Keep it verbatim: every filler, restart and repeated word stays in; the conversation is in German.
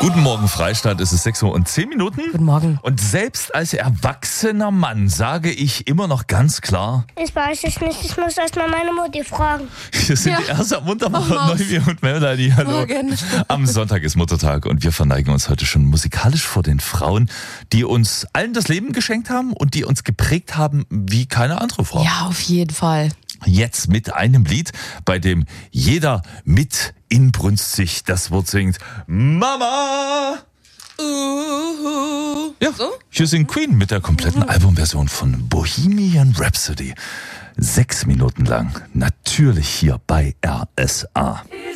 Guten Morgen, Freistadt. Es ist sechs Uhr und zehn Minuten. Guten Morgen. Und selbst als erwachsener Mann sage ich immer noch ganz klar: Ich weiß es nicht, ich muss erst mal meine Mutti fragen. Wir sind Ja. die erste Muntermacher, Maus. Neumi und Melanie. Hallo. Morgen. Am Sonntag ist Muttertag und wir verneigen uns heute schon musikalisch vor den Frauen, die uns allen das Leben geschenkt haben und die uns geprägt haben wie keine andere Frau. Ja, auf jeden Fall. Jetzt mit einem Lied, bei dem jeder mit inbrünstig das Wort singt: Mama! Uh, Ja, so? hier singt Queen mit der kompletten Albumversion von Bohemian Rhapsody. Sechs Minuten lang, natürlich hier bei R S A.